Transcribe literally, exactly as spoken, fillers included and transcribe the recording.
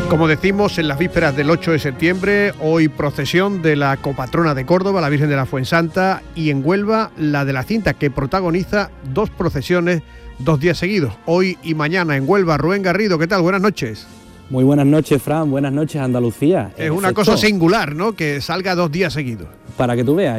Como decimos, en las vísperas del ocho de septiembre, hoy procesión de la copatrona de Córdoba, la Virgen de la Fuensanta, y en Huelva la de la Cinta, que protagoniza dos procesiones dos días seguidos, hoy y mañana en Huelva. Rubén Garrido, ¿qué tal? Buenas noches. Muy buenas noches, Fran, buenas noches, Andalucía. Es una cosa singular, ¿no?, que salga dos días seguidos. Para que tú veas.